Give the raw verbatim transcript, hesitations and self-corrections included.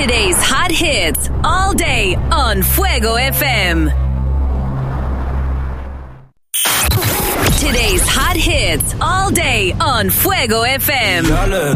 Today's hot hits all day on Fuego F M. Today's hot hits all day on Fuego F M. Dale,